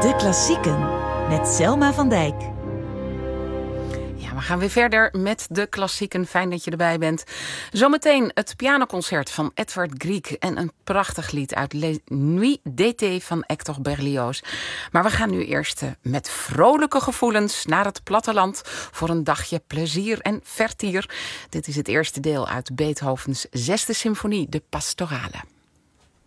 De Klassieken met Selma van Dijk. Ja, we gaan weer verder met de klassieken. Fijn dat je erbij bent. Zometeen het pianoconcert van Edvard Grieg en een prachtig lied uit Les Nuits d'été van Hector Berlioz. Maar we gaan nu eerst met vrolijke gevoelens naar het platteland voor een dagje plezier en vertier. Dit is het eerste deel uit Beethovens 6e symfonie, de Pastorale.